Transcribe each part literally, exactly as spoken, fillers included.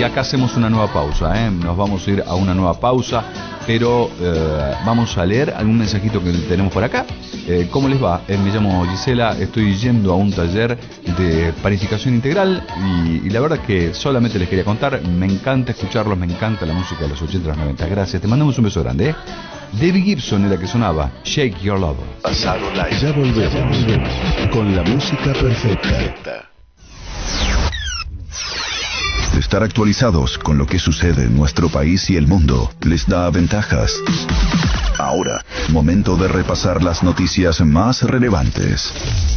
y acá hacemos una nueva pausa, ¿eh? Nos vamos a ir a una nueva pausa, pero eh, vamos a leer algún mensajito que tenemos por acá. Eh, ¿Cómo les va? Eh, me llamo Gisela, estoy yendo a un taller de panificación integral y, y la verdad que solamente les quería contar, me encanta escucharlos, me encanta la música de los ochenta y los noventa. Gracias, te mandamos un beso grande, ¿eh? Debbie Gibson era que sonaba Shake Your Love. Pasaron la... Ya volvemos, ya volvemos con la música perfecta. Estar actualizados con lo que sucede en nuestro país y el mundo les da ventajas. Ahora, momento de repasar las noticias más relevantes.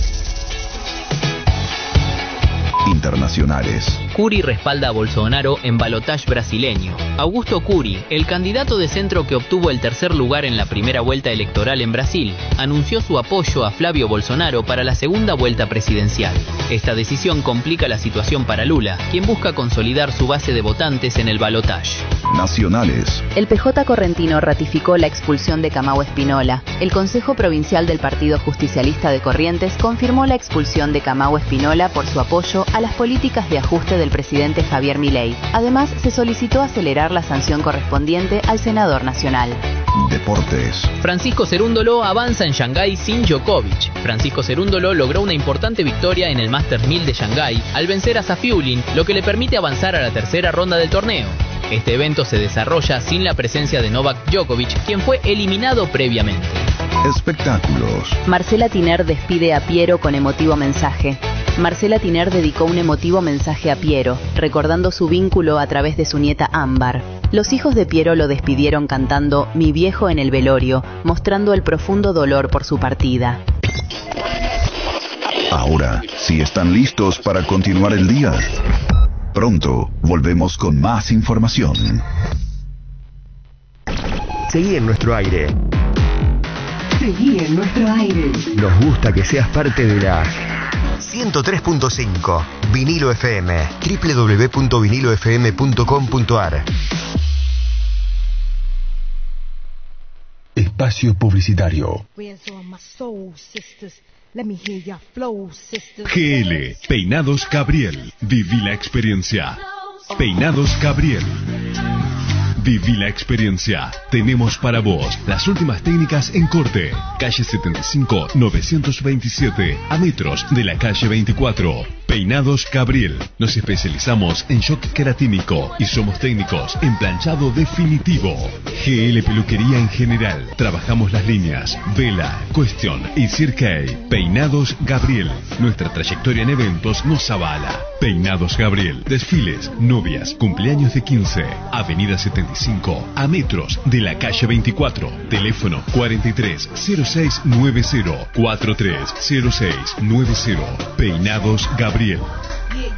Internacionales. Cury respalda a Bolsonaro en balotaje brasileño. Augusto Cury, el candidato de centro que obtuvo el tercer lugar en la primera vuelta electoral en Brasil, anunció su apoyo a Flavio Bolsonaro para la segunda vuelta presidencial. Esta decisión complica la situación para Lula, quien busca consolidar su base de votantes en el balotaje. Nacionales. El P J correntino ratificó la expulsión de Camao Espinola. El Consejo Provincial del Partido Justicialista de Corrientes confirmó la expulsión de Camao Espinola por su apoyo a las políticas de ajuste del presidente Javier Milei. Además, se solicitó acelerar la sanción correspondiente al senador nacional. Deportes. Francisco Cerúndolo avanza en Shanghái sin Djokovic. Francisco Cerúndolo logró una importante victoria en el Masters mil de Shanghái al vencer a Safiullin, lo que le permite avanzar a la tercera ronda del torneo. Este evento se desarrolla sin la presencia de Novak Djokovic, quien fue eliminado previamente. Espectáculos. Marcela Tiner despide a Piero con emotivo mensaje. Marcela Tiner dedicó un emotivo mensaje a Piero, recordando su vínculo a través de su nieta Ámbar. Los hijos de Piero lo despidieron cantando Mi viejo en el velorio, mostrando el profundo dolor por su partida. Ahora, si están listos para continuar el día, pronto volvemos con más información. Seguí en nuestro aire. Seguí en nuestro aire. Nos gusta que seas parte de la ciento tres punto cinco Vinilo F M, doble u doble u doble u punto vinilo f m punto com punto a r. Espacio publicitario. G L, Peinados Gabriel. Viví la experiencia. Peinados Gabriel. Viví la experiencia. Tenemos para vos las últimas técnicas en corte. Calle setenta y cinco, novecientos veintisiete, a metros de la calle veinticuatro. Peinados Gabriel. Nos especializamos en shock queratínico y somos técnicos en planchado definitivo. G L Peluquería en general. Trabajamos las líneas Vela, Question y Cirque. Peinados Gabriel. Nuestra trayectoria en eventos nos avala. Peinados Gabriel. Desfiles, novias, cumpleaños de quince. Avenida setenta y cinco, a metros de la calle veinticuatro. Teléfono cuarenta y tres cero seis noventa, cuarenta y tres cero seis noventa. Peinados Gabriel.